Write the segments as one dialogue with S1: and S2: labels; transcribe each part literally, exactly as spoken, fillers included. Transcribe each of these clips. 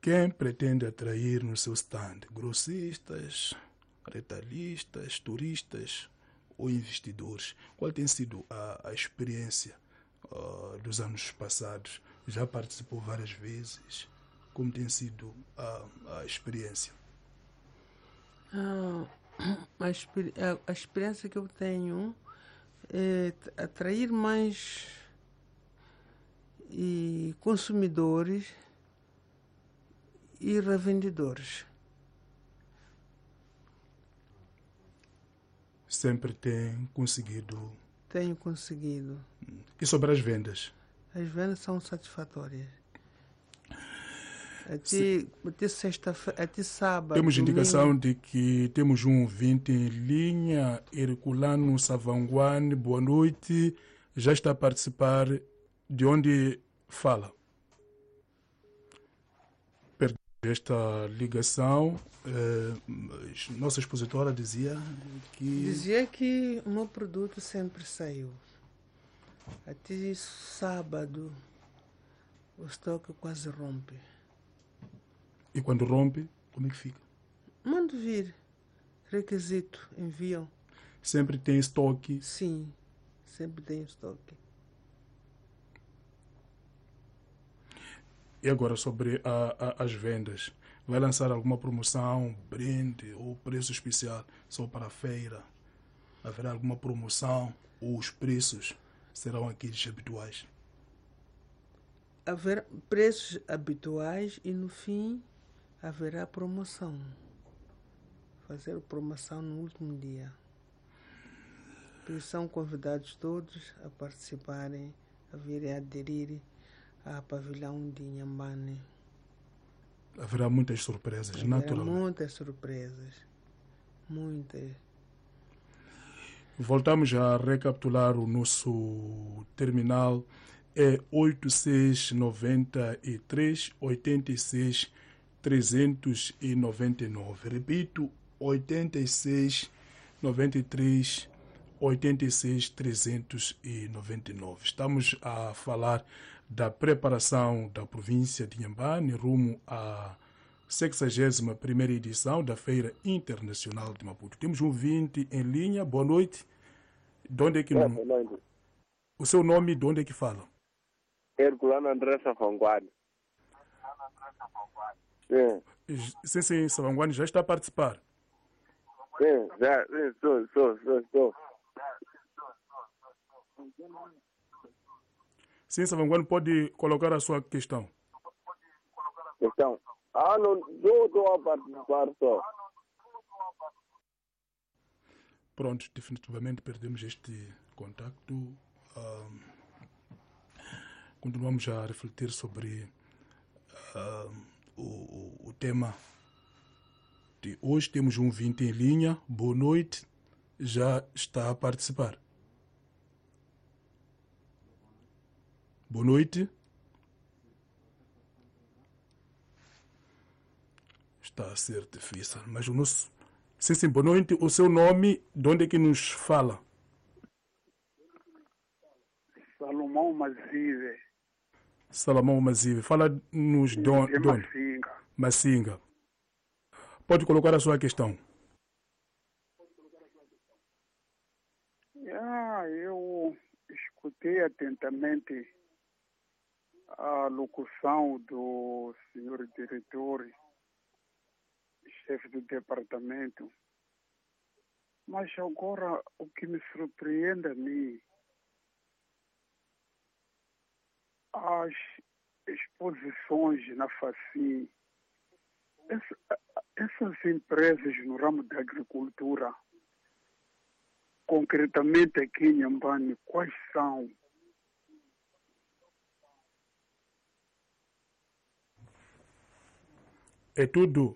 S1: Quem pretende atrair no seu stand? Grossistas, retalhistas, turistas ou investidores? Qual tem sido a, a experiência uh, dos anos passados? Já participou várias vezes? Como tem sido a, a experiência?
S2: Ah, a, experi a, a experiência que eu tenho é atrair mais e consumidores e revendedores.
S1: Sempre tem conseguido?
S2: Tenho conseguido.
S1: E sobre as vendas?
S2: As vendas são satisfatórias. Até,
S1: Se...
S2: até sexta-feira, até sábado.
S1: Temos
S2: domingo.
S1: indicação de que temos um ouvinte em linha, Herculano Savanguane. Boa noite. Já está a participar. De onde fala? Perdi esta ligação. Eh, nossa expositora dizia que...
S2: Dizia que o meu produto sempre saiu. Até sábado o estoque quase rompe.
S1: E quando rompe, como é que fica?
S2: Mando vir. Requisito, enviam.
S1: Sempre tem estoque?
S2: Sim, sempre tem estoque.
S1: E agora sobre a, a, as vendas? Vai lançar alguma promoção, brinde ou preço especial só para a feira? Haverá alguma promoção ou os preços serão aqueles habituais?
S2: Haverá preços habituais e no fim haverá promoção. Fazer promoção no último dia. Eles são convidados todos a participarem, a virem aderir a pavilhão de Inhambane.
S1: Haverá muitas surpresas,
S2: Haverá
S1: naturalmente.
S2: muitas surpresas. Muitas.
S1: Voltamos a recapitular o nosso terminal. É oito seis nove três, oito seis, três nove nove. Repito, oito seis nove três, oito seis, três nove nove. Estamos a falar da preparação da província de Inhambane rumo à sexagésima primeira edição da Feira Internacional de Maputo. Temos um ouvinte em linha. Boa noite. De onde é que...
S3: É,
S1: não... O seu nome, de onde é que fala?
S3: Herculano André Savanguane. Sim.
S1: Sim, sim, Savanguane já está a participar.
S3: Sim, já, sim, estou, estou, estou, estou.
S1: Sim, Savanguane, pode colocar a sua questão.
S3: Questão. Ah, não, eu estou a participar só.
S1: Pronto, definitivamente perdemos este contacto. Um, continuamos a refletir sobre uh, o, o tema de hoje. Temos um ouvinte em linha. Boa noite. Já está a participar. Boa noite. Está a ser difícil, mas o nosso... Sim, sim, boa noite. O seu nome, de onde é que nos fala?
S4: Salomão Mazive.
S1: Salomão Mazive. Fala-nos de onde?
S4: Massinga.
S1: Massinga. Pode colocar a sua questão.
S4: Ah, eu escutei atentamente a locução do senhor diretor, chefe do departamento, mas agora o que me surpreende a mim, as exposições na FACIM, essa, essas empresas no ramo da agricultura, concretamente aqui em Inhambane, quais são?
S1: É tudo.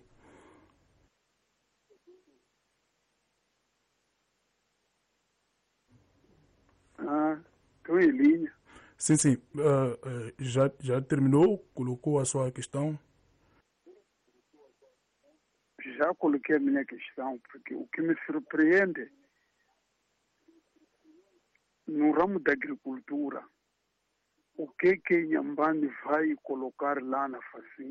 S4: Ah, estou em linha.
S1: Sim, sim. Uh, uh, já, já terminou? Colocou a sua questão?
S4: Já coloquei a minha questão, porque o que me surpreende no ramo da agricultura, o que que Inhambane vai colocar lá na FACIM